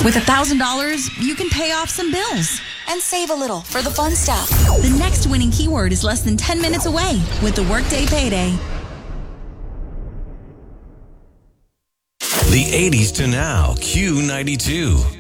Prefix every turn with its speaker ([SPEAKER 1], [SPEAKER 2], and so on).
[SPEAKER 1] With $1,000, you can pay off some bills.
[SPEAKER 2] And save a little for the fun stuff.
[SPEAKER 1] The next winning keyword is less than 10 minutes away with the Workday Payday.
[SPEAKER 3] The 80s to now, Q92.